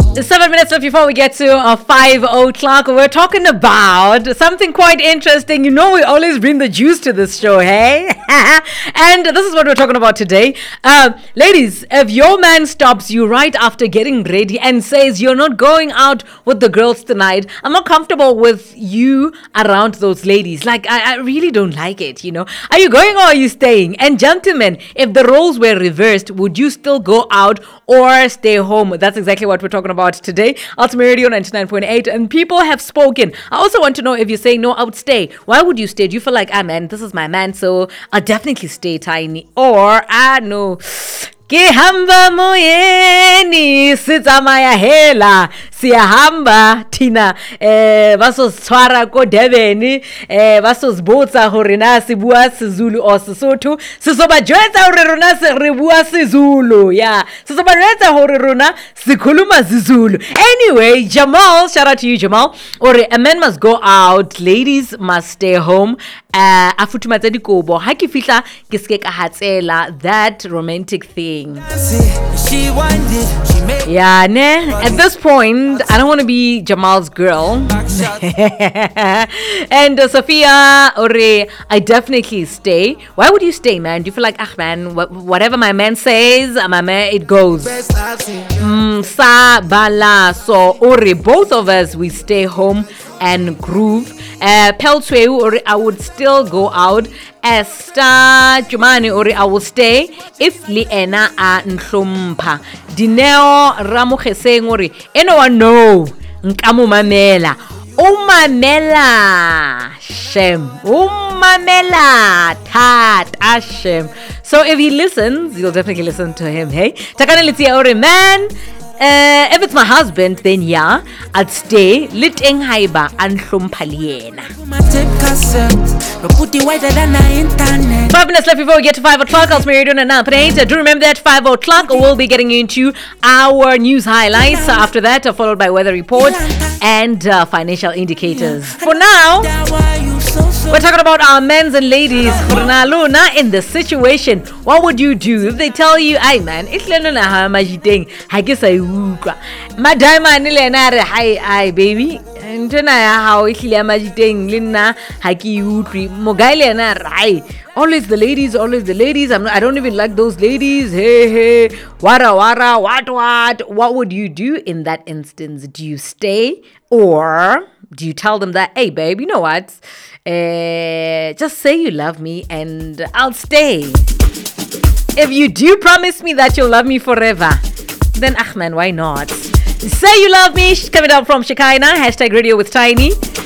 7 minutes left before we get to 5 o'clock. We're talking about something quite interesting. You know, we always bring the juice to this show, hey? And this is what we're talking about today. Ladies, if your man stops you right after getting ready and says you're not going out with the girls tonight, I'm not comfortable with you around those ladies. Like, I really don't like it, you know. Are you going or are you staying? And gentlemen, if the roles were reversed, would you still go out or stay home? That's exactly what we're talking about today. Ultimate Radio 99.8, and people have spoken. I also want to know, if you're saying no, I would stay. Why would you stay? Do you feel like, man, this is my man, so I'll definitely stay, Tiny? Or, no, ke hamba moyeni sitsamaya hela siyahamba thina basositshwara ko Durban basosibotsa hore na se bua seZulu or Sesotho sisobajwetsa hore rona se re bua seZulu, yeah, sisobajwetsa hore rona sikhuluma seZulu. Anyway, Jamal, shout out to you, Jamal. Or a man must go out, ladies must stay home. Afutumatsa dikobo ha ke fihla ke ske ka hatsela that romantic thing. Yeah, ne? At this point, I don't want to be Jamal's girl. And Sophia, Ore, I definitely stay. Why would you stay, man? Do you feel like, man, whatever my man says, my man, it goes. Sa bala. So, Ore, both of us, we stay home and groove. Peltweu, or I would still go out. Esther Jumani, or I will stay if Liena a nhlumpa. Dineo Ramuche saying, or anyone know Nkamu Mamela. Umamela Shem. Umamela Tat Ashem. So if he listens, you'll definitely listen to him, hey? Takana Litia or man. If it's my husband, then yeah, I'd stay. Liteng haiba anhlumpaliena. 5 minutes left before we get to 5 o'clock. I'll marry you on an Do remember that 5 o'clock we'll be getting into our news highlights. After that, followed by weather reports and financial indicators. For now, we're talking about our men's and ladies. Luna, in the situation, what would you do if they tell you, "Hey man, it's Lenona Hamajiteng, I guess I would." Madama Nilena, hi, baby. And how it's Lamajiteng, Lina, Haki Utri, Mogaliana, right? Always the ladies. I don't even like those ladies. Hey, wara, what? What would you do in that instance? Do you stay or do you tell them that, hey, babe, you know what? Just say you love me and I'll stay. If you do promise me that you'll love me forever, then man, why not? Say you love me. Coming up from Shekinah, #Radio with Tiny.